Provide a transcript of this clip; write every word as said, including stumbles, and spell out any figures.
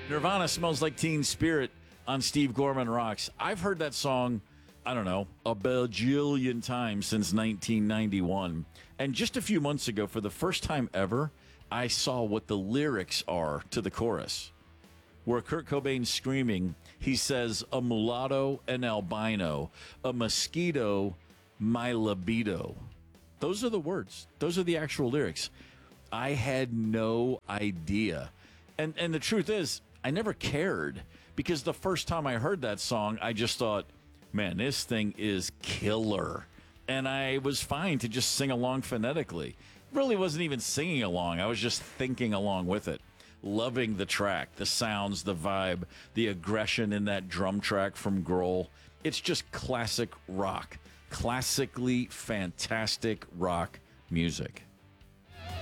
Nirvana Smells Like Teen Spirit on Steve Gorman Rocks. I've heard that song, I don't know, a bajillion times since nineteen ninety-one. And just a few months ago, for the first time ever, I saw what the lyrics are to the chorus. Where Kurt Cobain's screaming, he says, a mulatto, an albino, a mosquito, my libido. Those are the words. Those are the actual lyrics. I had no idea. And and the truth is, I never cared, because the first time I heard that song, I just thought, man, this thing is killer. And I was fine to just sing along phonetically. Really wasn't even singing along. I was just thinking along with it. Loving the track, the sounds, the vibe, the aggression in that drum track from Grohl. It's just classic rock. Classically fantastic rock music.